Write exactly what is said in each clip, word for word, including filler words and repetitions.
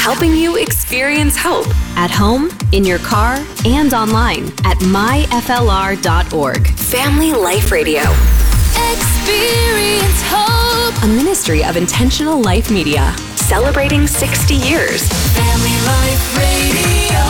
helping you experience hope at home, in your car, and online at my f l r dot org. Family Life Radio. Experience hope. A ministry of Intentional Life Media. Celebrating sixty years. Family Life Radio.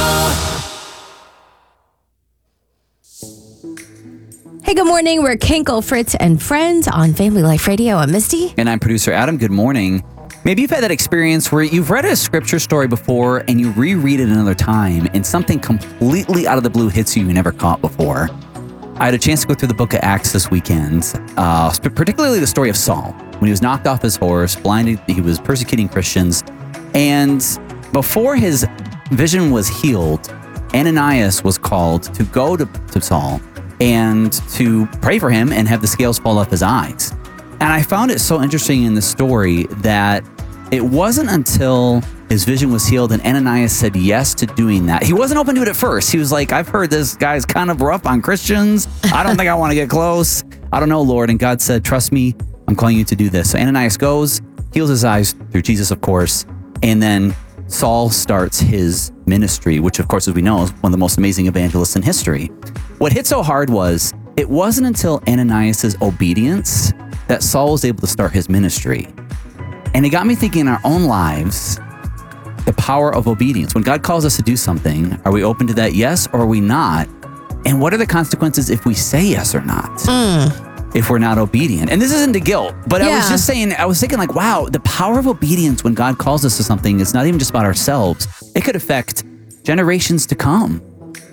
Hey, good morning. We're Kinkle, Fritz, and Friends on Family Life Radio. I'm Misty. And I'm producer Adam. Good morning. Maybe you've had that experience where you've read a scripture story before and you reread it another time and something completely out of the blue hits you you never caught before. I had a chance to go through the book of Acts this weekend, uh, particularly the story of Saul. When he was knocked off his horse, blinded, he was persecuting Christians. And before his vision was healed, Ananias was called to go to, to Saul and to pray for him and have the scales fall off his eyes. And I found it so interesting in the story that it wasn't until his vision was healed and Ananias said yes to doing that. He wasn't open to it at first. He was like, I've heard this guy's kind of rough on Christians. I don't think I want to get close. I don't know, Lord. And God said, trust me, I'm calling you to do this. So Ananias goes, heals his eyes through Jesus, of course. And then Saul starts his ministry, which of course, as we know, is one of the most amazing evangelists in history. What hit so hard was it wasn't until Ananias' obedience that Saul was able to start his ministry. And it got me thinking in our own lives, the power of obedience. When God calls us to do something, are we open to that yes or are we not? And what are the consequences if we say yes or not? Mm. If we're not obedient. And this isn't to guilt, but yeah. I was just saying, I was thinking like, wow, the power of obedience when God calls us to something is not even just about ourselves. It could affect generations to come.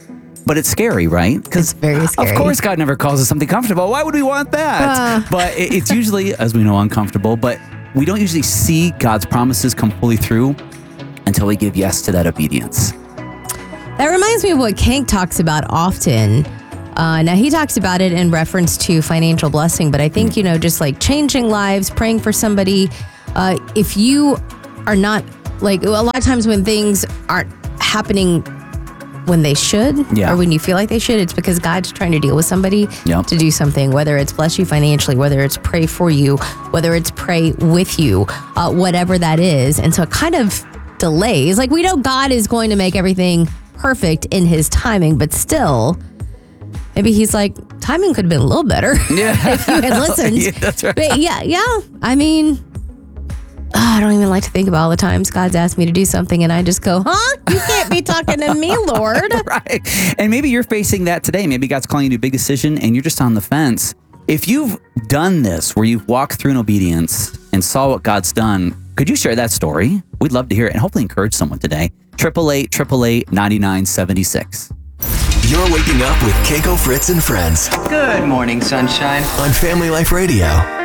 But it's scary, right? Because very scary. Of course God never calls us something comfortable. Why would we want that? Uh. But it's usually, as we know, uncomfortable. But we don't usually see God's promises come fully through until we give yes to that obedience. That reminds me of what Kank talks about often. Uh, now, he talks about it in reference to financial blessing, but I think, you know, just like changing lives, praying for somebody, uh, if you are not, like, a lot of times when things aren't happening when they should, yeah. or when you feel like they should, it's because God's trying to deal with somebody yep. to do something, whether it's bless you financially, whether it's pray for you, whether it's pray with you, uh, whatever that is. And so it kind of delays. Like, we know God is going to make everything perfect in his timing, but still, maybe he's like, timing could have been a little better yeah. if you had listened. yeah, that's right. But yeah, yeah. I mean, I don't even like to think about all the times God's asked me to do something and I just go, huh? You can't be talking to me, Lord. Right. And maybe you're facing that today. Maybe God's calling you to a big decision and you're just on the fence. If you've done this, where you've walked through in obedience and saw what God's done, could you share that story? We'd love to hear it and hopefully encourage someone today. eight eight eight, eight eight eight, nine nine seven six. You're waking up with Keiko, Fritz, and Friends. Good morning, sunshine. On Family Life Radio.